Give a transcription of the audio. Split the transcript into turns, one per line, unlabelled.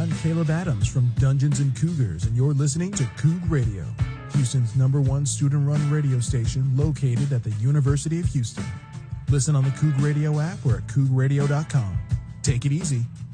I'm Caleb Adams from Dungeons and Cougars, and you're listening to Coug Radio, Houston's #1 student-run radio station located at the University of Houston. Listen on the Coug Radio app or at cougradio.com. Take it easy.